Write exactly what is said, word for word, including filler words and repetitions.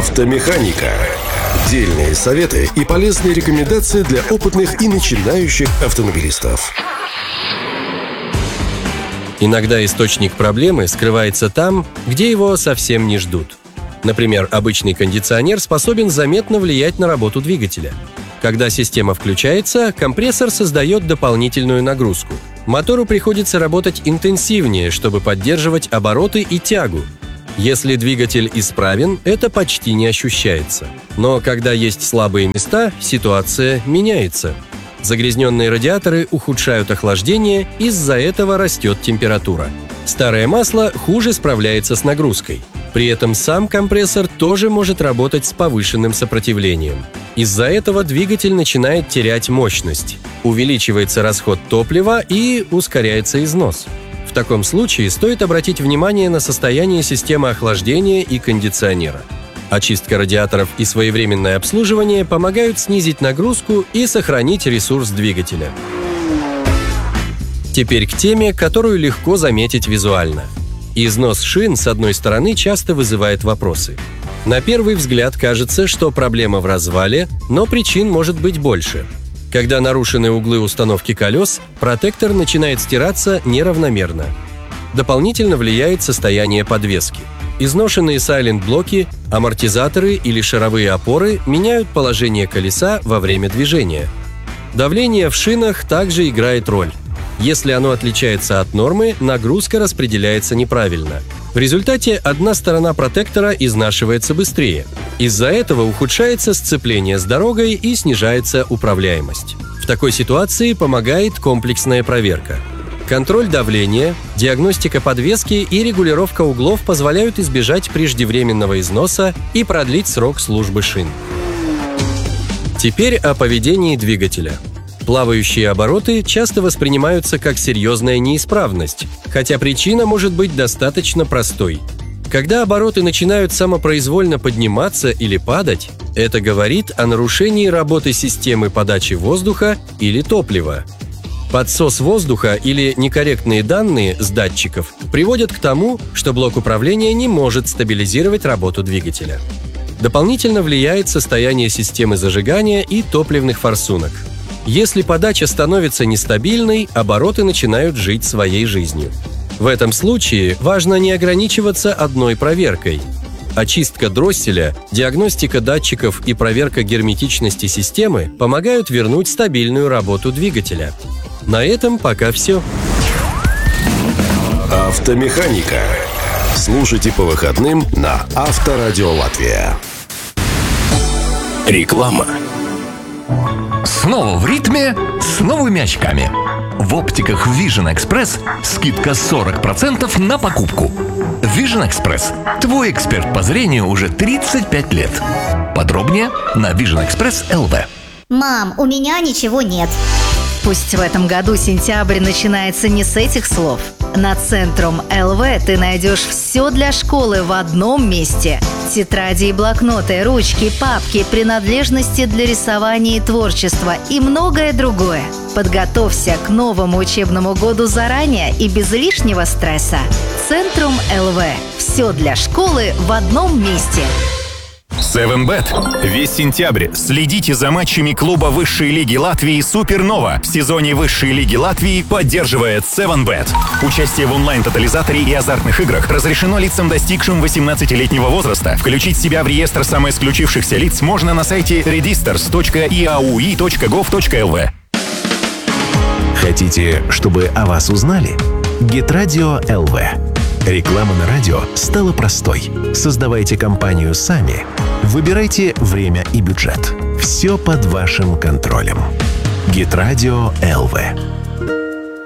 Автомеханика. Дельные советы и полезные рекомендации для опытных и начинающих автомобилистов. Иногда источник проблемы скрывается там, где его совсем не ждут. Например, обычный кондиционер способен заметно влиять на работу двигателя. Когда система включается, компрессор создает дополнительную нагрузку. Мотору приходится работать интенсивнее, чтобы поддерживать обороты и тягу. Если двигатель исправен, это почти не ощущается. Но когда есть слабые места, ситуация меняется. Загрязненные радиаторы ухудшают охлаждение, из-за этого растет температура. Старое масло хуже справляется с нагрузкой. При этом сам компрессор тоже может работать с повышенным сопротивлением. Из-за этого двигатель начинает терять мощность. Увеличивается расход топлива и ускоряется износ. В таком случае стоит обратить внимание на состояние системы охлаждения и кондиционера. Очистка радиаторов и своевременное обслуживание помогают снизить нагрузку и сохранить ресурс двигателя. Теперь к теме, которую легко заметить визуально. Износ шин, с одной стороны, часто вызывает вопросы. На первый взгляд кажется, что проблема в развале, но причин может быть больше. Когда нарушены углы установки колес, протектор начинает стираться неравномерно. Дополнительно влияет состояние подвески. Изношенные сайлент-блоки, амортизаторы или шаровые опоры меняют положение колеса во время движения. Давление в шинах также играет роль. Если оно отличается от нормы, нагрузка распределяется неправильно. В результате одна сторона протектора изнашивается быстрее. Из-за этого ухудшается сцепление с дорогой и снижается управляемость. В такой ситуации помогает комплексная проверка. Контроль давления, диагностика подвески и регулировка углов позволяют избежать преждевременного износа и продлить срок службы шин. Теперь о поведении двигателя. Плавающие обороты часто воспринимаются как серьезная неисправность, хотя причина может быть достаточно простой. Когда обороты начинают самопроизвольно подниматься или падать, это говорит о нарушении работы системы подачи воздуха или топлива. Подсос воздуха или некорректные данные с датчиков приводят к тому, что блок управления не может стабилизировать работу двигателя. Дополнительно влияет состояние системы зажигания и топливных форсунок. Если подача становится нестабильной, обороты начинают жить своей жизнью. В этом случае важно не ограничиваться одной проверкой. Очистка дросселя, диагностика датчиков и проверка герметичности системы помогают вернуть стабильную работу двигателя. На этом пока все. Автомеханика. Слушайте по выходным на Авторадио Латвия. Реклама. Снова в ритме с новыми очками. В оптиках Vision Express скидка сорок процентов на покупку. Vision Express – твой эксперт по зрению уже тридцать пять лет. Подробнее на Vision Express точка эл ви. Мам, у меня ничего нет. Пусть в этом году сентябрь начинается не с этих слов. На Центрум точка эл ви ты найдешь все для школы в одном месте. Тетради и блокноты, ручки, папки, принадлежности для рисования и творчества и многое другое. Подготовься к новому учебному году заранее и без лишнего стресса. Центрум точка эл ви. Все для школы в одном месте. севен бет. Весь сентябрь следите за матчами клуба высшей лиги Латвии «Супернова» в сезоне высшей лиги Латвии поддерживает севен бет. Участие в онлайн-тотализаторе и азартных играх разрешено лицам, достигшим восемнадцатилетнего возраста. Включить себя в реестр самоисключившихся лиц можно на сайте registers точка и эй ю и точка гов точка эл ви. Хотите, чтобы о вас узнали? Гитрадио точка эл ви. Реклама на радио стала простой. Создавайте компанию сами. Выбирайте время и бюджет. Все под вашим контролем. Гитрадио точка эл ви.